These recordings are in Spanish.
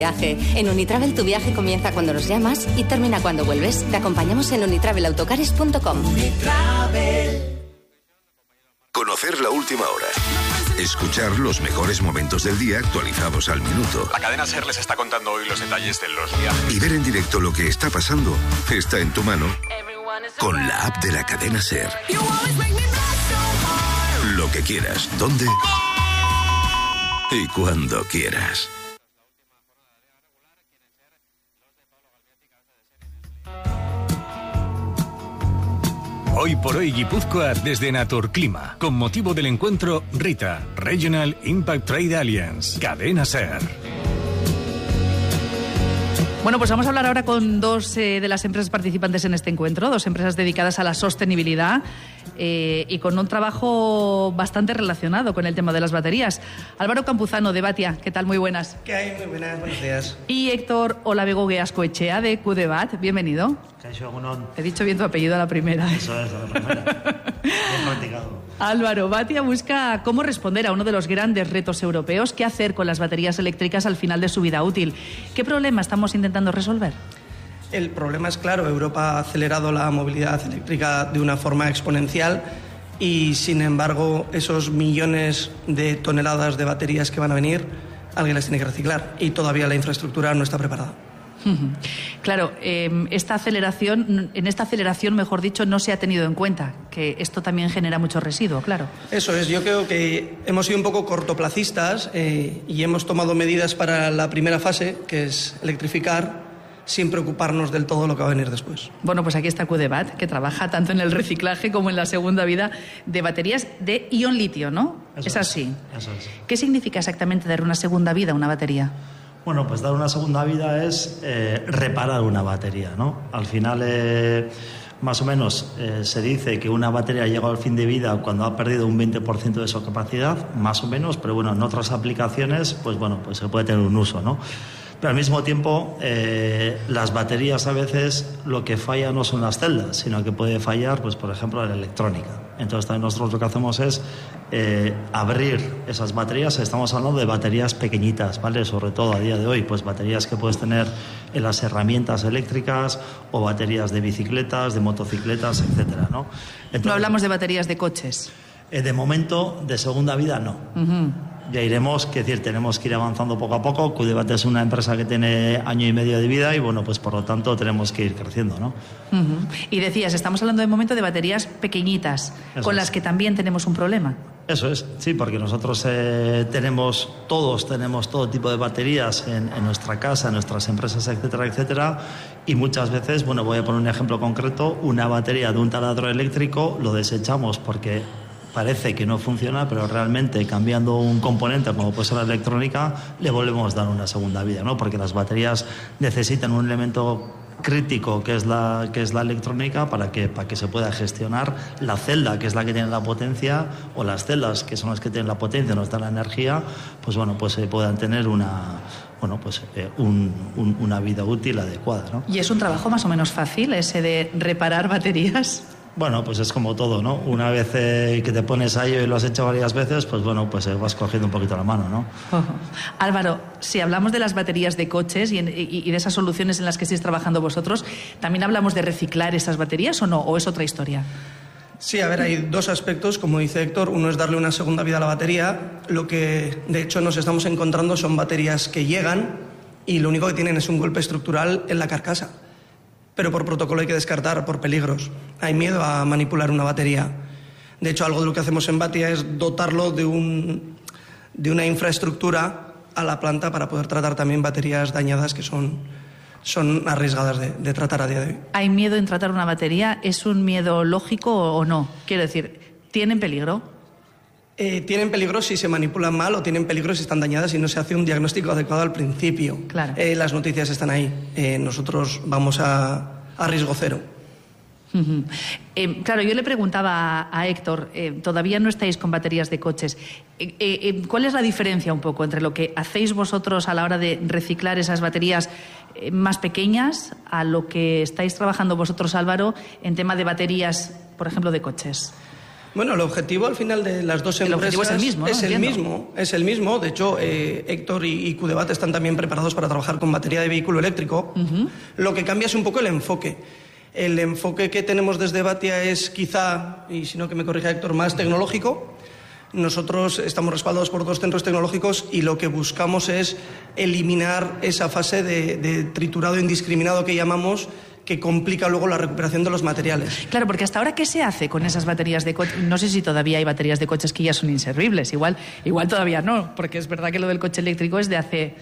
Viaje. En Unitravel tu viaje comienza cuando nos llamas y termina cuando vuelves. Te acompañamos en unitravelautocares.com. Unitravel. Conocer la última hora. Escuchar los mejores momentos del día actualizados al minuto. La cadena SER les está contando hoy los detalles de los viajes. Y ver en directo lo que está pasando está en tu mano con la app de la cadena SER. Lo que quieras, dónde y cuando quieras. Hoy por hoy Guipúzcoa desde Naturclima, con motivo del encuentro RITA, Regional Impact Trade Alliance, Cadena SER. Bueno, pues vamos a hablar ahora con dos de las empresas participantes en este encuentro, dos empresas dedicadas a la sostenibilidad y con un trabajo bastante relacionado con el tema de las baterías. Álvaro Campuzano, de Batia, ¿qué tal? Muy buenas. ¿Qué hay? Muy buenas, buenos días. Y Héctor Olavego Gueascoechea, de QDBAT, bienvenido. He dicho bien tu apellido a la primera. Eso es, a la primera. Bien practicado. Álvaro, Batia busca cómo responder a uno de los grandes retos europeos, qué hacer con las baterías eléctricas al final de su vida útil. ¿Qué problema estamos intentando resolver? El problema es claro, Europa ha acelerado la movilidad eléctrica de una forma exponencial y, sin embargo, esos millones de toneladas de baterías que van a venir, alguien las tiene que reciclar y todavía la infraestructura no está preparada. Claro, en esta aceleración, mejor dicho, no se ha tenido en cuenta que esto también genera mucho residuo, claro. Eso es, yo creo que hemos sido un poco cortoplacistas y hemos tomado medidas para la primera fase, que es electrificar, sin preocuparnos del todo lo que va a venir después. Bueno, pues aquí está QDBAT, que trabaja tanto en el reciclaje como en la segunda vida de baterías de ion litio, ¿no? Es así. Eso es. ¿Qué significa exactamente dar una segunda vida a una batería? Bueno, pues dar una segunda vida es reparar una batería, ¿no? Al final, más o menos, se dice que una batería llega al fin de vida cuando ha perdido un 20% de su capacidad, más o menos, pero bueno, en otras aplicaciones, pues bueno, pues se puede tener un uso, ¿no? Pero al mismo tiempo, las baterías a veces lo que falla no son las celdas, sino que puede fallar, pues por ejemplo, la electrónica. Entonces también nosotros lo que hacemos es abrir esas baterías. Estamos hablando de baterías pequeñitas, ¿vale? Sobre todo a día de hoy, pues baterías que puedes tener en las herramientas eléctricas o baterías de bicicletas, de motocicletas, etcétera, ¿no? Entonces, no hablamos de baterías de coches. De momento, de segunda vida, no. Ya iremos, que decir, tenemos que ir avanzando poco a poco. QDBAT es una empresa que tiene año y medio de vida y bueno, pues por lo tanto tenemos que ir creciendo, ¿no? Y decías, estamos hablando de momento de baterías pequeñitas, con las que también tenemos un problema. Eso es, sí, porque nosotros tenemos todo tipo de baterías en nuestra casa, en nuestras empresas, etcétera, etcétera, y muchas veces, bueno, voy a poner un ejemplo concreto, una batería de un taladro eléctrico lo desechamos porque parece que no funciona, pero realmente cambiando un componente como puede ser la electrónica, le volvemos a dar una segunda vida, ¿no? Porque las baterías necesitan un elemento crítico que es la electrónica para que se pueda gestionar la celda, que es la que tiene la potencia, o las celdas, que son las que tienen la potencia, nos dan la energía, pues bueno, pues se puedan tener una vida útil adecuada, ¿no? ¿Y es un trabajo más o menos fácil ese de reparar baterías? Bueno, pues es como todo, ¿no? Una vez que te pones a ello y lo has hecho varias veces, pues bueno, pues vas cogiendo un poquito la mano, ¿no? Álvaro, si hablamos de las baterías de coches y de esas soluciones en las que estáis trabajando vosotros, ¿también hablamos de reciclar esas baterías o no? ¿O es otra historia? Sí, a ver, hay dos aspectos, como dice Héctor. Uno es darle una segunda vida a la batería. Lo que, de hecho, nos estamos encontrando son baterías que llegan y lo único que tienen es un golpe estructural en la carcasa. Pero por protocolo hay que descartar por peligros. Hay miedo a manipular una batería. De hecho, algo de lo que hacemos en Batia es dotarlo de una infraestructura a la planta para poder tratar también baterías dañadas que son arriesgadas de tratar a día de hoy. ¿Hay miedo en tratar una batería? ¿Es un miedo lógico o no? Quiero decir, ¿tienen peligro? Tienen peligro si se manipulan mal o tienen peligro si están dañadas y no se hace un diagnóstico adecuado al principio. Claro. Las noticias están ahí. Nosotros vamos a riesgo cero. Claro, yo le preguntaba a Héctor, todavía no estáis con baterías de coches. ¿Cuál es la diferencia un poco entre lo que hacéis vosotros a la hora de reciclar esas baterías más pequeñas a lo que estáis trabajando vosotros, Álvaro, en tema de baterías, por ejemplo, de coches? Bueno, el objetivo al final de las dos empresas... El objetivo es el mismo, ¿no? Es el mismo. De hecho, Héctor y QDebat están también preparados para trabajar con batería de vehículo eléctrico. Lo que cambia es un poco el enfoque. El enfoque que tenemos desde Batia es quizá, y si no que me corrija Héctor, más tecnológico. Nosotros estamos respaldados por 2 centros tecnológicos y lo que buscamos es eliminar esa fase de triturado indiscriminado que llamamos, que complica luego la recuperación de los materiales. Claro, porque hasta ahora, ¿qué se hace con esas baterías de coche? No sé si todavía hay baterías de coches que ya son inservibles. Igual todavía no, porque es verdad que lo del coche eléctrico es de hace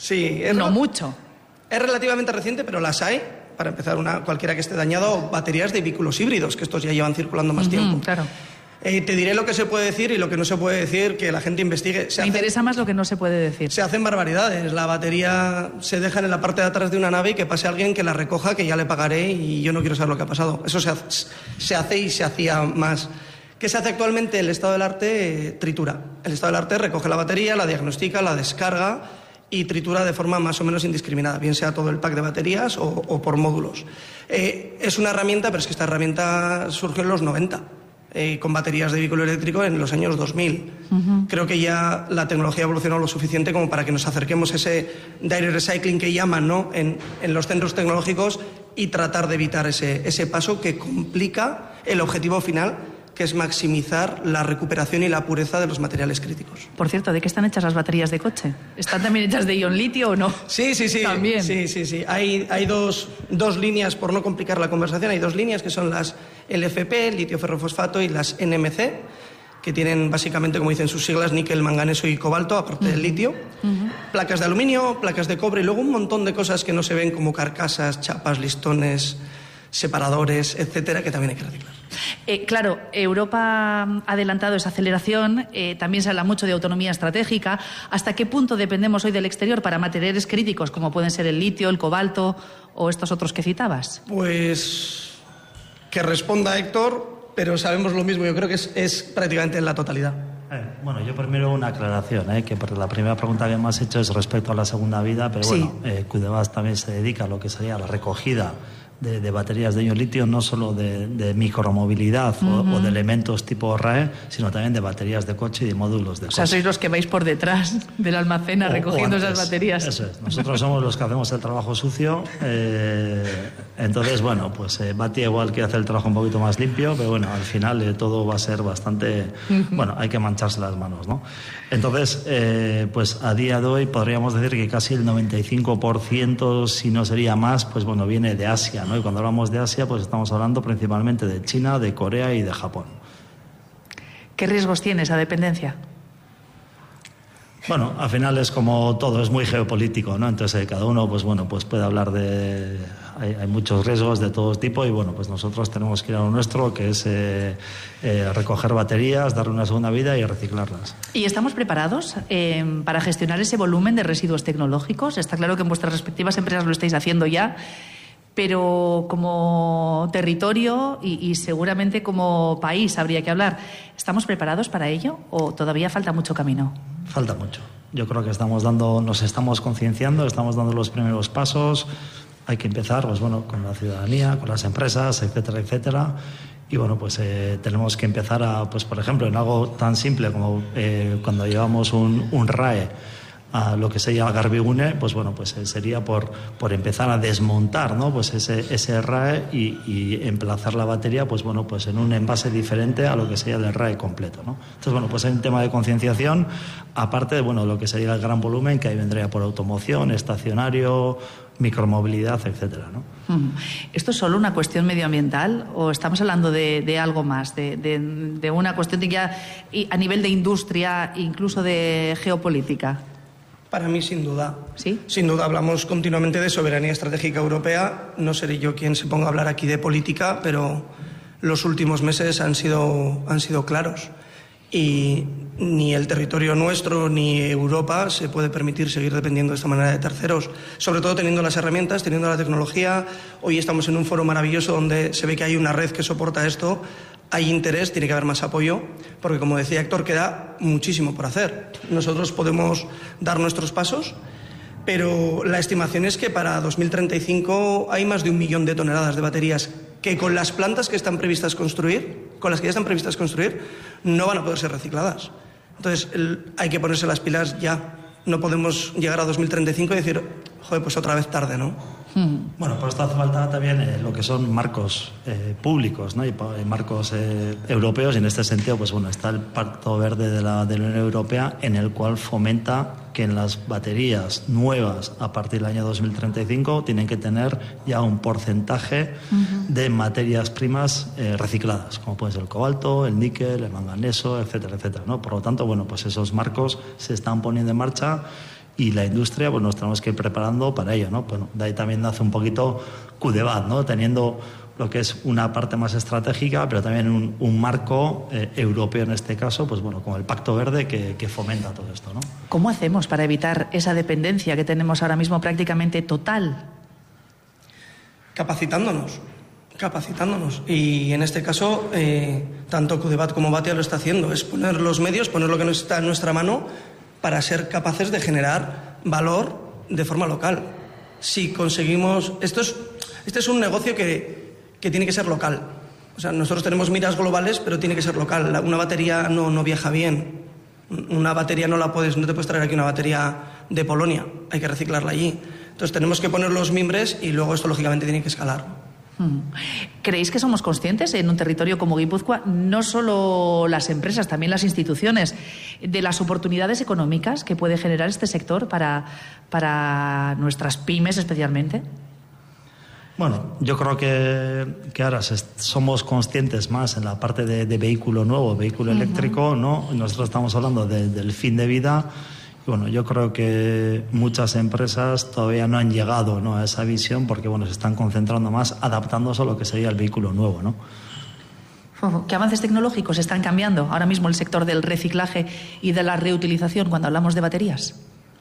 mucho. Es relativamente reciente, pero las hay. Para empezar, cualquiera que esté dañado, baterías de vehículos híbridos, que estos ya llevan circulando más tiempo. Claro. Te diré lo que se puede decir y lo que no se puede decir, que la gente investigue. Me interesa más lo que no se puede decir. Se hacen barbaridades. La batería se deja en la parte de atrás de una nave y que pase alguien que la recoja, que ya le pagaré y yo no quiero saber lo que ha pasado. Eso se hace y se hacía más. ¿Qué se hace actualmente? El estado del arte tritura. El estado del arte recoge la batería, la diagnostica, la descarga y tritura de forma más o menos indiscriminada, bien sea todo el pack de baterías o por módulos. Es una herramienta, pero es que esta herramienta surgió en los 90. Con baterías de vehículo eléctrico en los años 2000. Creo que ya la tecnología ha evolucionado lo suficiente como para que nos acerquemos a ese direct recycling que llaman, ¿no?, en los centros tecnológicos y tratar de evitar ese paso que complica el objetivo final, que es maximizar la recuperación y la pureza de los materiales críticos. Por cierto, ¿de qué están hechas las baterías de coche? ¿Están también hechas de ion litio o no? Sí. También. Sí. Hay dos líneas, por no complicar la conversación, hay 2 líneas que son las LFP, litio ferrofosfato, y las NMC, que tienen básicamente, como dicen sus siglas, níquel, manganeso y cobalto, aparte del litio. Placas de aluminio, placas de cobre y luego un montón de cosas que no se ven, como carcasas, chapas, listones, separadores, etcétera, que también hay que reciclar. Claro, Europa ha adelantado esa aceleración, también se habla mucho de autonomía estratégica. ¿Hasta qué punto dependemos hoy del exterior para materiales críticos, como pueden ser el litio, el cobalto o estos otros que citabas? Pues que responda Héctor, pero sabemos lo mismo, yo creo que es prácticamente en la totalidad. Bueno, yo primero una aclaración, que la primera pregunta que me has hecho es respecto a la segunda vida, pero sí. Bueno, QDebat también se dedica a lo que sería la recogida de baterías de ion litio, no solo de micromovilidad o de elementos tipo RAE, sino también de baterías de coche y de módulos de coche. O sea, sois los que vais por detrás del almacén recogiendo esas baterías. Eso es. Nosotros somos los que hacemos el trabajo sucio. Entonces, bueno, pues Batia igual que hace el trabajo un poquito más limpio, pero bueno, al final todo va a ser bastante... Bueno, hay que mancharse las manos, ¿no? Entonces, pues a día de hoy podríamos decir que casi el 95%, si no sería más, pues bueno, viene de Asia, ¿no? Y cuando hablamos de Asia, pues estamos hablando principalmente de China, de Corea y de Japón. ¿Qué riesgos tiene esa dependencia? Bueno, al final es como todo, es muy geopolítico, ¿no? Entonces cada uno, pues bueno, pues puede hablar de... Hay muchos riesgos de todo tipo y bueno, pues nosotros tenemos que ir a lo nuestro, que es recoger baterías, darle una segunda vida y reciclarlas. ¿Y estamos preparados para gestionar ese volumen de residuos tecnológicos? Está claro que en vuestras respectivas empresas lo estáis haciendo ya, pero como territorio y seguramente como país habría que hablar. ¿Estamos preparados para ello o todavía falta mucho camino? Falta mucho. Yo creo que nos estamos concienciando, estamos dando los primeros pasos. Hay que empezar, pues bueno, con la ciudadanía, con las empresas, etcétera, etcétera. Y bueno, pues tenemos que empezar a, pues por ejemplo, en algo tan simple como cuando llevamos un RAE a lo que sería Garbigune, pues bueno, pues sería por empezar a desmontar, ¿no? Pues ese RAE y emplazar la batería, pues bueno, pues en un envase diferente a lo que sería el RAE completo, ¿no? Entonces, bueno, pues hay un tema de concienciación, aparte de, bueno, lo que sería el gran volumen, que ahí vendría por automoción, estacionario, micromovilidad, etcétera, ¿no? ¿Esto es solo una cuestión medioambiental o estamos hablando de algo más, de una cuestión de ya a nivel de industria, incluso de geopolítica? Para mí, sin duda. ¿Sí? Sin duda, hablamos continuamente de soberanía estratégica europea. No seré yo quien se ponga a hablar aquí de política, pero los últimos meses han sido claros. Y ni el territorio nuestro ni Europa se puede permitir seguir dependiendo de esta manera de terceros, sobre todo teniendo las herramientas, teniendo la tecnología. Hoy estamos en un foro maravilloso donde se ve que hay una red que soporta esto. Hay interés, tiene que haber más apoyo, porque como decía Héctor, queda muchísimo por hacer. Nosotros podemos dar nuestros pasos, pero la estimación es que para 2035 hay más de 1 millón de toneladas de baterías que con las plantas que están previstas construir, con las que ya están previstas construir, no van a poder ser recicladas. Entonces hay que ponerse las pilas ya. No podemos llegar a 2035 y decir, joder, pues otra vez tarde, ¿no? Bueno, por esto hace falta también lo que son marcos públicos, ¿no? Y marcos europeos, y en este sentido, pues bueno, está el Pacto Verde de la Unión Europea, en el cual fomenta que en las baterías nuevas a partir del año 2035 tienen que tener ya un porcentaje de materias primas recicladas, como puede ser el cobalto, el níquel, el manganeso, etcétera, etcétera, ¿no? Por lo tanto, bueno, pues esos marcos se están poniendo en marcha y la industria, pues nos tenemos que ir preparando para ello, ¿no? Bueno, de ahí también nace un poquito QDBAT, ¿no? Teniendo lo que es una parte más estratégica, pero también un marco europeo en este caso, pues bueno, como el Pacto Verde que fomenta todo esto, ¿no? ¿Cómo hacemos para evitar esa dependencia que tenemos ahora mismo prácticamente total? Capacitándonos. Y en este caso, tanto QDBAT como Batia lo está haciendo, es poner los medios, poner lo que está en nuestra mano para ser capaces de generar valor de forma local. Si conseguimos... Este es un negocio que tiene que ser local. O sea, nosotros tenemos miras globales, pero tiene que ser local. Una batería no viaja bien. Una batería no te puedes traer aquí una batería de Polonia. Hay que reciclarla allí. Entonces tenemos que poner los mimbres y luego esto lógicamente tiene que escalar. ¿Creéis que somos conscientes en un territorio como Guipúzcoa, no solo las empresas, también las instituciones, de las oportunidades económicas que puede generar este sector para nuestras pymes especialmente? Bueno, yo creo que ahora somos conscientes más en la parte de vehículo nuevo, vehículo eléctrico, ¿no? Nosotros estamos hablando del fin de vida. Bueno, yo creo que muchas empresas todavía no han llegado, ¿no?, a esa visión porque, bueno, se están concentrando más adaptándose a lo que sería el vehículo nuevo, ¿no? ¿Qué avances tecnológicos están cambiando ahora mismo el sector del reciclaje y de la reutilización cuando hablamos de baterías?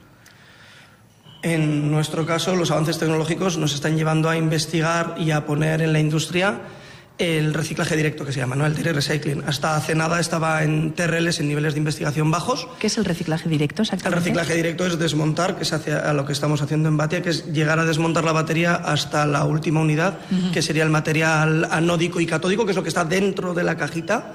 En nuestro caso, los avances tecnológicos nos están llevando a investigar y a poner en la industria el reciclaje directo, que se llama, ¿no?, el direct recycling. Hasta hace nada estaba en TRLs, en niveles de investigación bajos. ¿Qué es el reciclaje directo exactamente? El reciclaje directo es desmontar, que se hace a lo que estamos haciendo en Batia, que es llegar a desmontar la batería hasta la última unidad, que sería el material anódico y catódico, que es lo que está dentro de la cajita.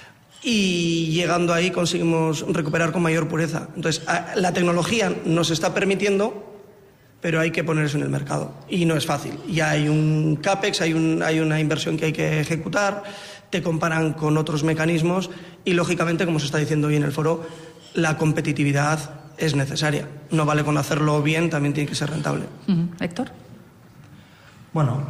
Y llegando ahí conseguimos recuperar con mayor pureza. Entonces, la tecnología nos está permitiendo, pero hay que poner eso en el mercado. Y no es fácil. Ya hay un CAPEX, hay una inversión que hay que ejecutar, te comparan con otros mecanismos y, lógicamente, como se está diciendo hoy en el foro, la competitividad es necesaria. No vale con hacerlo bien, también tiene que ser rentable. Héctor. Bueno,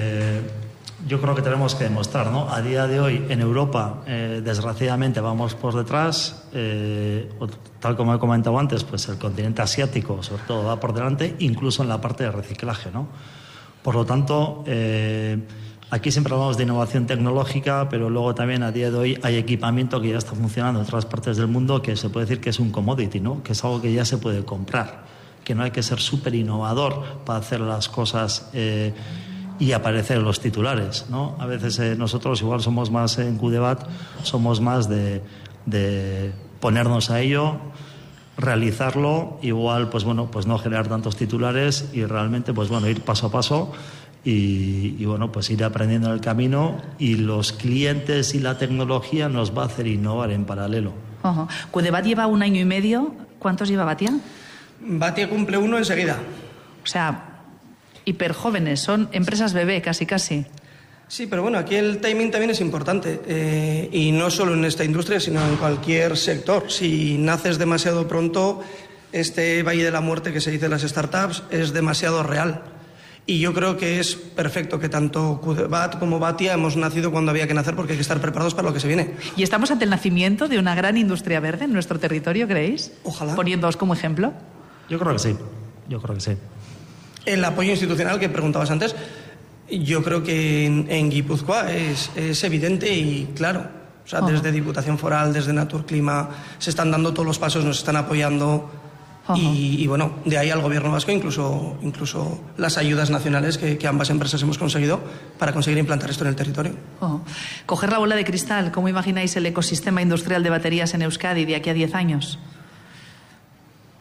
yo creo que tenemos que demostrar, ¿no? A día de hoy, en Europa, desgraciadamente, vamos por detrás. Tal como he comentado antes, pues el continente asiático, sobre todo, va por delante, incluso en la parte de reciclaje, ¿no? Por lo tanto, aquí siempre hablamos de innovación tecnológica, pero luego también a día de hoy hay equipamiento que ya está funcionando en otras partes del mundo que se puede decir que es un commodity, ¿no? Que es algo que ya se puede comprar, que no hay que ser súper innovador para hacer las cosas y aparecer en los titulares, ¿no? A veces nosotros igual somos más en QDBAT, somos más de ponernos a ello, realizarlo, igual pues bueno, pues no generar tantos titulares y realmente pues bueno, ir paso a paso y bueno, pues ir aprendiendo en el camino, y los clientes y la tecnología nos va a hacer innovar en paralelo. QDBAT lleva 1 año y medio. ¿Cuántos lleva Batia? Batia cumple 1 enseguida. O sea, hiper jóvenes, son empresas bebé casi. Sí, pero bueno, aquí el timing también es importante, y no solo en esta industria, sino en cualquier sector. Si naces demasiado pronto, este valle de la muerte que se dice en las startups es demasiado real. Y yo creo que es perfecto que tanto QDBAT como Batia hemos nacido cuando había que nacer, porque hay que estar preparados para lo que se viene. ¿Y estamos ante el nacimiento de una gran industria verde en nuestro territorio, creéis? Ojalá. Poniéndoos como ejemplo. Yo creo que sí. El apoyo institucional que preguntabas antes, yo creo que en Guipúzcoa es evidente y claro. O sea, desde Diputación Foral, desde Naturclima, se están dando todos los pasos, nos están apoyando. Y bueno, de ahí al Gobierno vasco, incluso las ayudas nacionales que ambas empresas hemos conseguido para conseguir implantar esto en el territorio. Coger la bola de cristal, ¿cómo imagináis el ecosistema industrial de baterías en Euskadi de aquí a 10 años?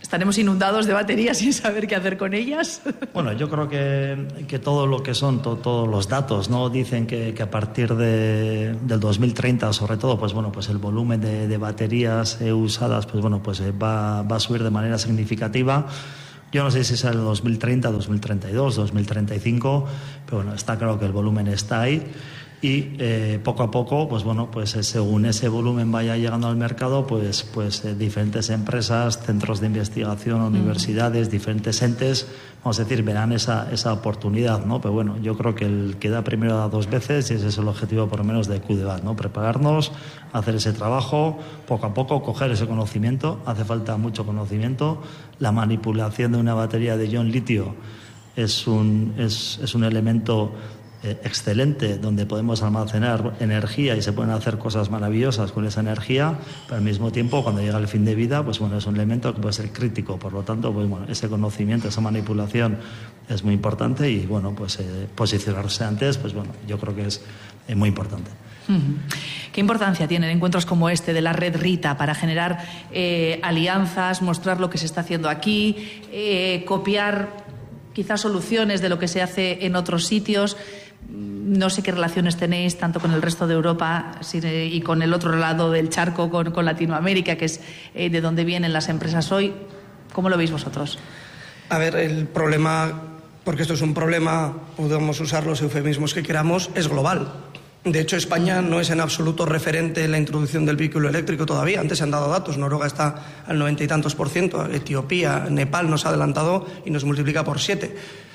¿Estaremos inundados de baterías sin saber qué hacer con ellas? Bueno, yo creo que todo lo que son todos los datos, ¿no? Dicen que a partir del 2030, sobre todo, pues bueno, pues el volumen de baterías usadas, pues bueno, pues va a subir de manera significativa. Yo no sé si es el 2030, 2032, 2035, pero bueno, está claro que el volumen está ahí. Y poco a poco, pues bueno, pues según ese volumen vaya llegando al mercado, pues diferentes empresas, centros de investigación, universidades, diferentes entes, vamos a decir, verán esa oportunidad, ¿no? Pero bueno, yo creo que el que da primero da dos veces, y ese es el objetivo por lo menos de QDBAT, ¿no? Prepararnos, hacer ese trabajo, poco a poco coger ese conocimiento. Hace falta mucho conocimiento. La manipulación de una batería de ion litio es un elemento excelente, donde podemos almacenar energía y se pueden hacer cosas maravillosas con esa energía, pero al mismo tiempo, cuando llega el fin de vida, pues bueno, es un elemento que puede ser crítico. Por lo tanto, pues bueno, ese conocimiento, esa manipulación es muy importante, y bueno, pues posicionarse antes, pues bueno, yo creo que es muy importante. ¿Qué importancia tienen encuentros como este de la red Rita para generar alianzas, mostrar lo que se está haciendo aquí, copiar quizás soluciones de lo que se hace en otros sitios? No sé qué relaciones tenéis tanto con el resto de Europa y con el otro lado del charco, con Latinoamérica, que es de donde vienen las empresas hoy. ¿Cómo lo veis vosotros? A ver, el problema, porque esto es un problema, podemos usar los eufemismos que queramos, es global. De hecho, España no es en absoluto referente en la introducción del vehículo eléctrico todavía. Antes se han dado datos, Noruega está al 90 y tantos %, Etiopía, Nepal nos ha adelantado y nos multiplica por 7.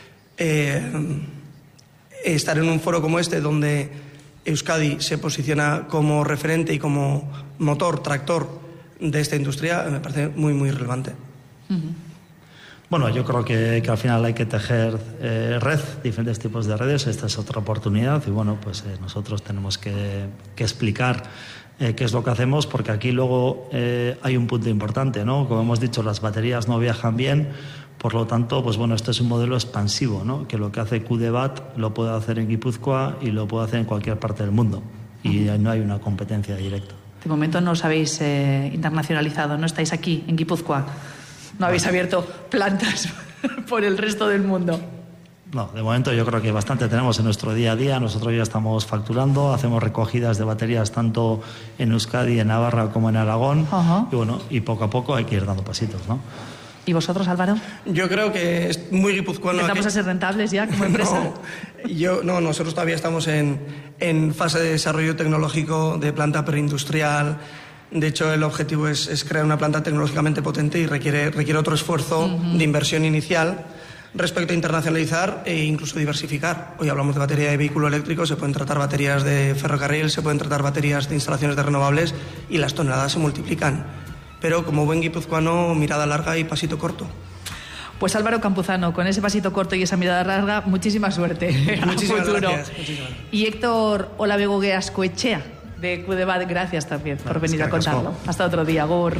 Estar en un foro como este, donde Euskadi se posiciona como referente y como motor, tractor de esta industria, me parece muy, muy relevante. Bueno, yo creo que al final hay que tejer red, diferentes tipos de redes. Esta es otra oportunidad, y bueno, pues nosotros tenemos que explicar qué es lo que hacemos, porque aquí luego hay un punto importante, ¿no? Como hemos dicho, las baterías no viajan bien. Por lo tanto, pues bueno, esto es un modelo expansivo, ¿no? Que lo que hace QDBAT lo puede hacer en Guipúzcoa y lo puede hacer en cualquier parte del mundo. Y no hay una competencia directa. De momento no os habéis internacionalizado, no estáis aquí en Guipúzcoa. No habéis abierto plantas por el resto del mundo. No, de momento yo creo que bastante tenemos en nuestro día a día. Nosotros ya estamos facturando, hacemos recogidas de baterías tanto en Euskadi, en Navarra, como en Aragón. Y bueno, y poco a poco hay que ir dando pasitos, ¿no? ¿Y vosotros, Álvaro? Yo creo que es muy guipuzcoano. ¿Empezamos a ser rentables ya como empresa? Nosotros todavía estamos en fase de desarrollo tecnológico de planta preindustrial. De hecho, el objetivo es crear una planta tecnológicamente potente y requiere otro esfuerzo de inversión inicial respecto a internacionalizar e incluso diversificar. Hoy hablamos de batería de vehículo eléctrico, se pueden tratar baterías de ferrocarril, se pueden tratar baterías de instalaciones de renovables y las toneladas se multiplican. Pero como buen guipuzcoano, mirada larga y pasito corto. Pues Álvaro Campuzano, con ese pasito corto y esa mirada larga, muchísima suerte. Muchísimas futuro. Gracias. Y Héctor Olavego Ascoechea, de QDBAT, gracias también por venir a contarlo. Hasta otro día, Gur.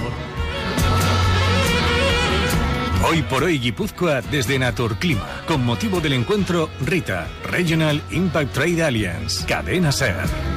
Hoy por hoy Guipúzcoa desde Naturclima, con motivo del encuentro Rita, Regional Impact Trade Alliance, Cadena SER.